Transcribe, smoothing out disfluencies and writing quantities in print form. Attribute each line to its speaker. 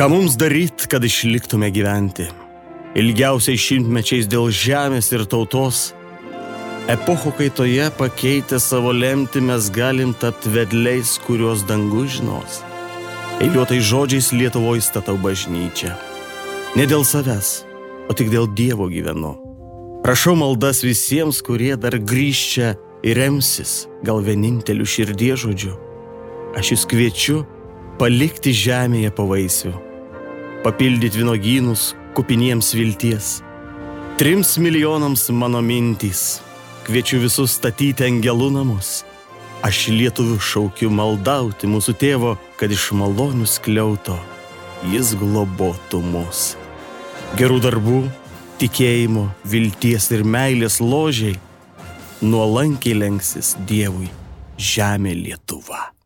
Speaker 1: Ką mums daryt, kad išliktume gyventi? Ilgiausiai šimtmečiais dėl žemės ir tautos. Epochų kaitoje pakeitę savo lemtį mes galim tapti vedliais, kuriuos dangus žinos. Eiliuotai žodžiais Lietuvoj statau bažnyčią. Ne dėl savęs, o tik dėl Dievo gyvenu. Prašau maldas visiems, kurie dar grįš čia ir remsis, gal vieninteliu širdies žodžiu. Aš jūs kviečiu palikti žemėje pavaisių, papildyti vynogynus kupiniems vilties. 3 milijonams mano mintys, kviečiu visus statyti angelų namus. Aš lietuvių šaukiu maldauti mūsų tėvo, kad iš malonių skliauto jis globotų mus. Gerų darbų, tikėjimo, vilties ir meilės ložiai nuolankiai lenksis Dievui žemė Lietuva.